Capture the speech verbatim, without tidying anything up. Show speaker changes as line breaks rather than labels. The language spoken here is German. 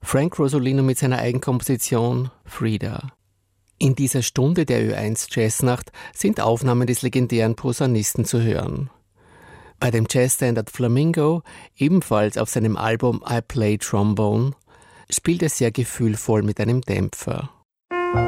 Frank Rosolino mit seiner Eigenkomposition Frida. In dieser Stunde der Ö eins Jazznacht sind Aufnahmen des legendären Posaunisten zu hören. Bei dem Jazzstandard Flamingo, ebenfalls auf seinem Album I Play Trombone, spielt er sehr gefühlvoll mit einem Dämpfer.